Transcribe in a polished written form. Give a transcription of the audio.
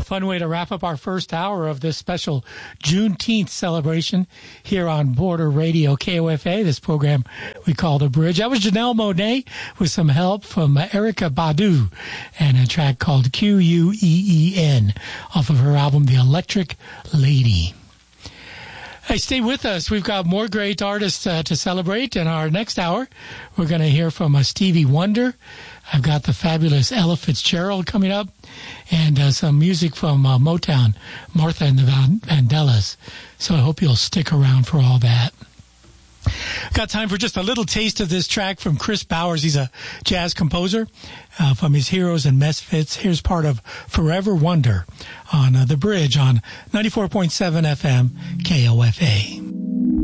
fun way to wrap up our first hour of this special Juneteenth celebration here on Border Radio KOFA, this program we call The Bridge. That was Janelle Monáe with some help from Erykah Badu and a track called Queen off of her album The Electric Lady. Hey, stay with us. We've got more great artists to celebrate. In our next hour, we're going to hear from Stevie Wonder. I've got the fabulous Ella Fitzgerald coming up, and some music from Motown, Martha and the Vandellas. So I hope you'll stick around for all that. Got time for just a little taste of this track from Chris Bowers. He's a jazz composer from his Heroes and Misfits. Here's part of Forever Wonder on The Bridge on 94.7 FM KOFA.